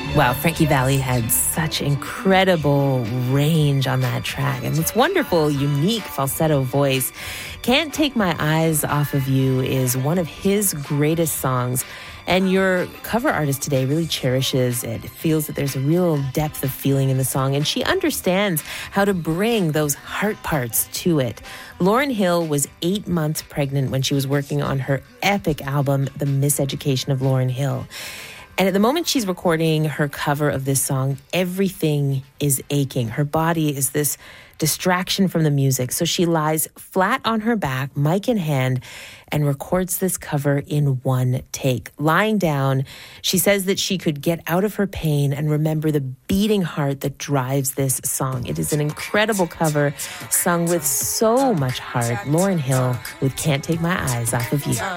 Wow, Frankie Valli had such incredible range on that track. And it's wonderful, unique falsetto voice. Can't Take My Eyes Off of You is one of his greatest songs. And your cover artist today really cherishes it. It feels that there's a real depth of feeling in the song, and she understands how to bring those heart parts to it. Lauryn Hill was 8 months pregnant when she was working on her epic album, The Miseducation of Lauryn Hill. And at the moment she's recording her cover of this song, everything is aching. Her body is this distraction from the music. So she lies flat on her back, mic in hand, and records this cover in one take. Lying down, she says that she could get out of her pain and remember the beating heart that drives this song. It is an incredible cover, sung with so much heart. Lauryn Hill with Can't Take My Eyes Off of You.